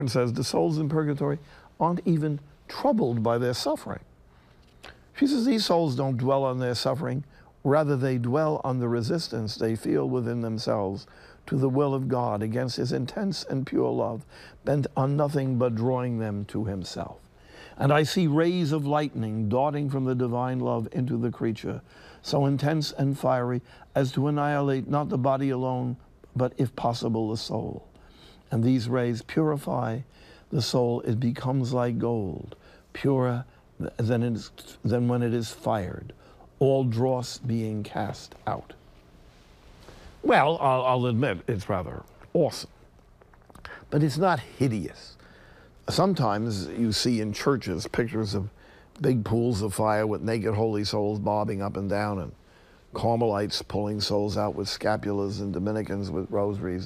says the souls in purgatory aren't even troubled by their suffering. She says these souls don't dwell on their suffering, rather they dwell on the resistance they feel within themselves to the will of God against his intense and pure love, bent on nothing but drawing them to himself. And I see rays of lightning darting from the divine love into the creature, so intense and fiery as to annihilate not the body alone, but if possible the soul. And these rays purify the soul. It becomes like gold, purer than when it is fired, all dross being cast out. Well, I'll admit it's rather awesome, but it's not hideous. Sometimes you see in churches pictures of big pools of fire with naked holy souls bobbing up and down, and Carmelites pulling souls out with scapulas and Dominicans with rosaries.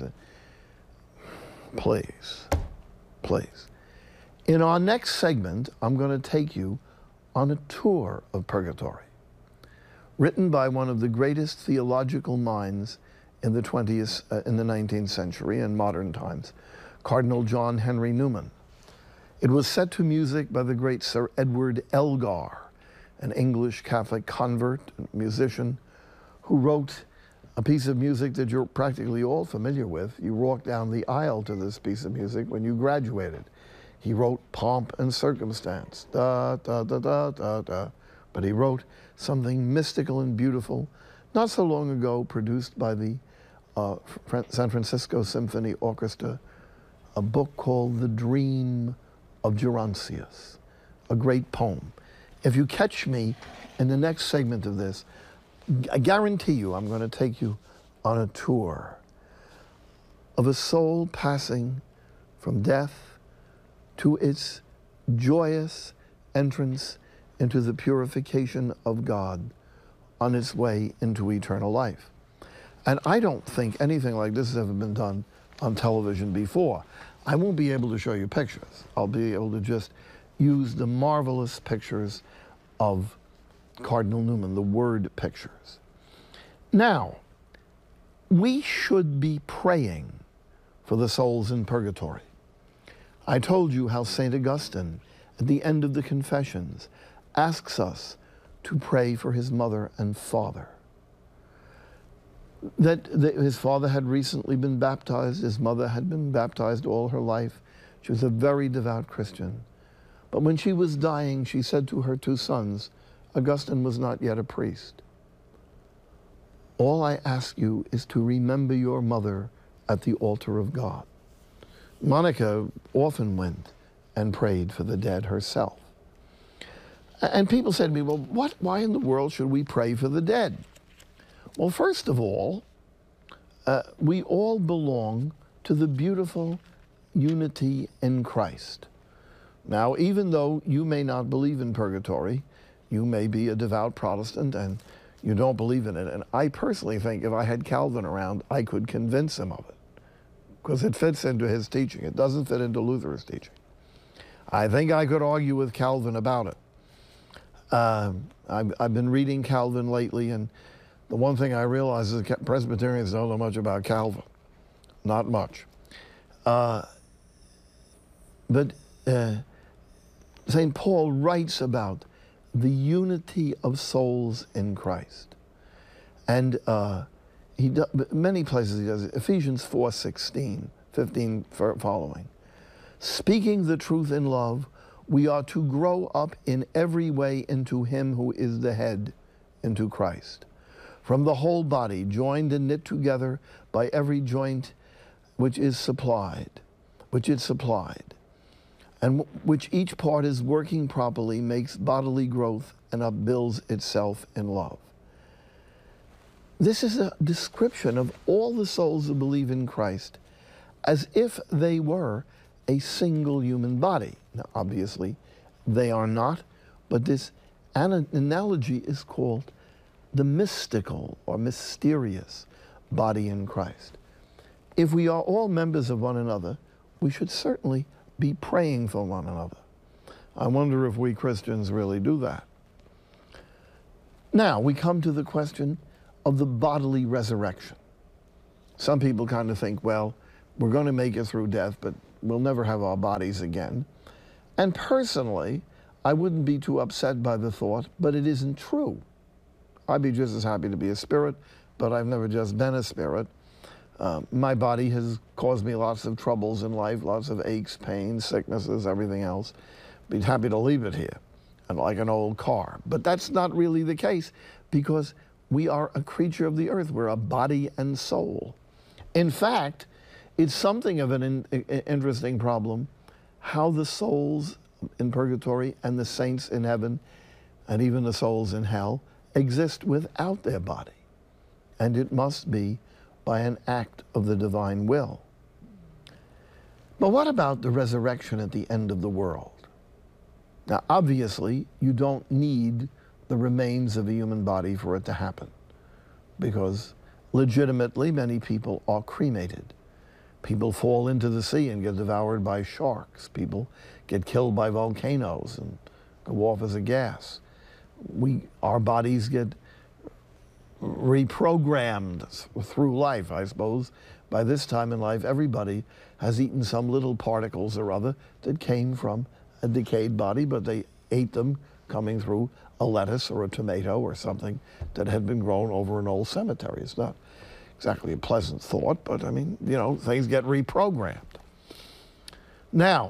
Please, please. In our next segment, I'm going to take you on a tour of purgatory, written by one of the greatest theological minds in the 19th century and modern times, Cardinal John Henry Newman. It was set to music by the great Sir Edward Elgar, an English Catholic convert and musician who wrote a piece of music that you're practically all familiar with. You walked down the aisle to this piece of music when you graduated. He wrote Pomp and Circumstance, da, da, da, da, da, da. But he wrote something mystical and beautiful, not so long ago, produced by the San Francisco Symphony Orchestra, a book called The Dream of Gerontius, a great poem. If you catch me in the next segment of this, I guarantee you I'm going to take you on a tour of a soul passing from death to its joyous entrance into the purification of God on its way into eternal life. And I don't think anything like this has ever been done on television before. I won't be able to show you pictures. I'll be able to just use the marvelous pictures of Cardinal Newman, the word pictures. Now, we should be praying for the souls in purgatory. I told you how St. Augustine, at the end of the Confessions, asks us to pray for his mother and father. That his father had recently been baptized, his mother had been baptized all her life. She was a very devout Christian. But when she was dying, she said to her two sons, Augustine was not yet a priest, all I ask you is to remember your mother at the altar of God. Monica often went and prayed for the dead herself. And people said to me, well, why in the world should we pray for the dead? Well, first of all, we all belong to the beautiful unity in Christ. Now, even though you may not believe in purgatory, you may be a devout Protestant and you don't believe in it. And I personally think if I had Calvin around, I could convince him of it, because it fits into his teaching. It doesn't fit into Luther's teaching. I think I could argue with Calvin about it. I've been reading Calvin lately, and the one thing I realize is that Presbyterians don't know much about Calvin. Not much. But St. Paul writes about the unity of souls in Christ. And many places he does it. Ephesians 4:16, 15 following. Speaking the truth in love, we are to grow up in every way into him who is the head, into Christ. From the whole body, joined and knit together by every joint which is supplied, and which each part is working properly, makes bodily growth and upbuilds itself in love. This is a description of all the souls who believe in Christ as if they were a single human body. Now, obviously, they are not, but this analogy is called the mystical or mysterious body in Christ. If we are all members of one another, we should certainly be praying for one another. I wonder if we Christians really do that. Now, we come to the question of the bodily resurrection. Some people kind of think, well, we're going to make it through death, but we'll never have our bodies again. And personally, I wouldn't be too upset by the thought, but it isn't true. I'd be just as happy to be a spirit, but I've never just been a spirit. My body has caused me lots of troubles in life, lots of aches, pains, sicknesses, everything else. Be happy to leave it here, and like an old car. But that's not really the case, because we are a creature of the earth. We're a body and soul. In fact, it's something of an interesting problem how the souls in purgatory and the saints in heaven and even the souls in hell exist without their body. And it must be by an act of the divine will. But what about the resurrection at the end of the world? Now, obviously, you don't need the remains of a human body for it to happen, because legitimately many people are cremated. People fall into the sea and get devoured by sharks. People get killed by volcanoes and go off as a gas. Our bodies get reprogrammed through life, I suppose. By this time in life, everybody has eaten some little particles or other that came from a decayed body, but they ate them coming through a lettuce or a tomato or something that had been grown over an old cemetery. It's not exactly a pleasant thought, but I mean, you know, things get reprogrammed. Now,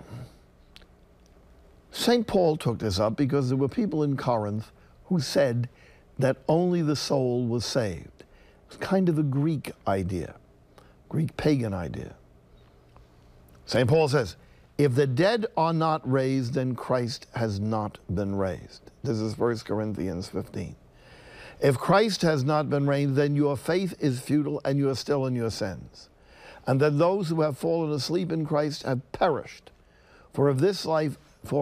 St. Paul took this up because there were people in Corinth who said that only the soul was saved. It's kind of a Greek idea, Greek pagan idea. St. Paul says, if the dead are not raised, then Christ has not been raised. This is 1 Corinthians 15. If Christ has not been raised, then your faith is futile and you are still in your sins. And that those who have fallen asleep in Christ have perished. For this life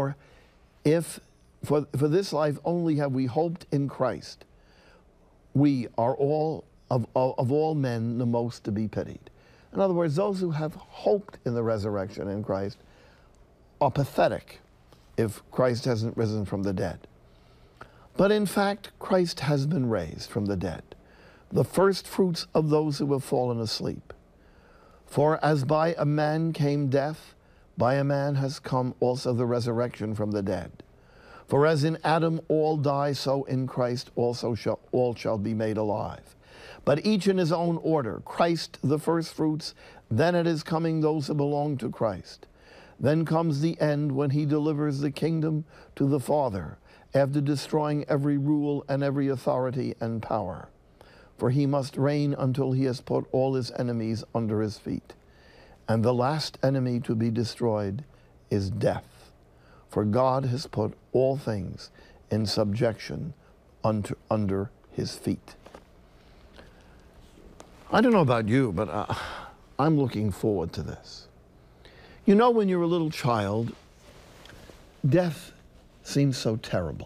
only have we hoped in Christ. We are all, of all men, the most to be pitied. In other words, those who have hoped in the resurrection in Christ are pathetic if Christ hasn't risen from the dead. But in fact, Christ has been raised from the dead, the first fruits of those who have fallen asleep. For as by a man came death, by a man has come also the resurrection from the dead. For as in Adam all die, so in Christ also all shall be made alive. But each in his own order, Christ the first fruits, then at his coming those who belong to Christ. Then comes the end when he delivers the kingdom to the Father, after destroying every rule and every authority and power. For he must reign until he has put all his enemies under his feet. And the last enemy to be destroyed is death. For God has put all things in subjection under his feet. I don't know about you, but I'm looking forward to this. You know, when you're a little child, death seems so terrible.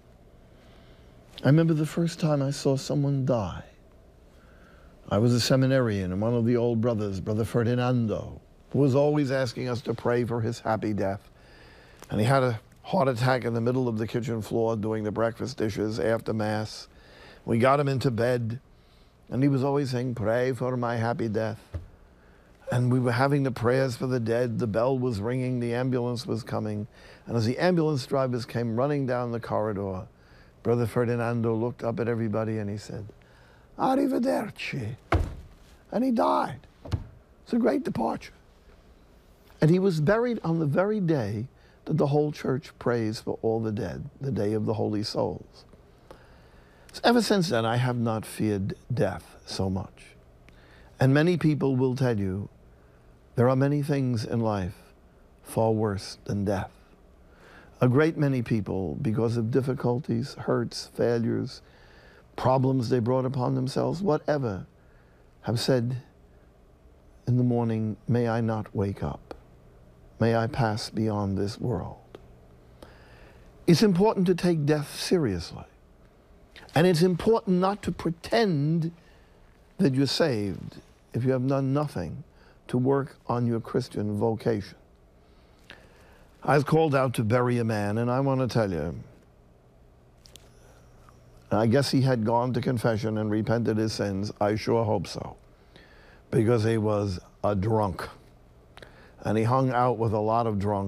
I remember the first time I saw someone die. I was a seminarian, and one of the old brothers, Brother Ferdinando, was always asking us to pray for his happy death. And he had a heart attack in the middle of the kitchen floor doing the breakfast dishes after Mass. We got him into bed, and he was always saying, pray for my happy death. And we were having the prayers for the dead. The bell was ringing. The ambulance was coming. And as the ambulance drivers came running down the corridor, Brother Ferdinando looked up at everybody and he said, Arrivederci. And he died. It's a great departure. And he was buried on the very day that the whole church prays for all the dead, the day of the Holy Souls. So ever since then, I have not feared death so much. And many people will tell you, there are many things in life far worse than death. A great many people, because of difficulties, hurts, failures, problems they brought upon themselves, whatever, have said in the morning, may I not wake up. May I pass beyond this world. It's important to take death seriously. And it's important not to pretend that you're saved if you have done nothing to work on your Christian vocation. I was called out to bury a man, and I want to tell you, I guess he had gone to confession and repented his sins. I sure hope so, because he was a drunk. and he hung out with a lot of drunks.